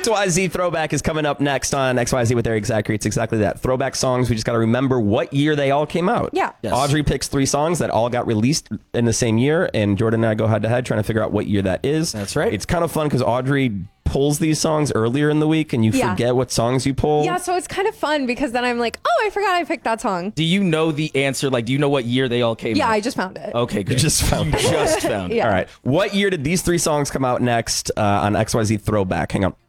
XYZ Throwback is coming up next on XYZ with Eric Zachary. It's exactly that. Throwback songs. We just got to remember what year they all came out. Yeah. Yes. Audrey picks 3 songs that all got released in the same year, and Jordan and I go head to head trying to figure out what year that is. That's right. It's kind of fun because Audrey pulls these songs earlier in the week, and you forget what songs you pull. Yeah, so it's kind of fun because then I'm like, oh, I forgot I picked that song. Do you know the answer? Like, do you know what year they all came out? Yeah, I just found it. Okay, good. You just found it. Just found it. Yeah. All right. What year did these 3 songs come out next on XYZ Throwback? Hang on.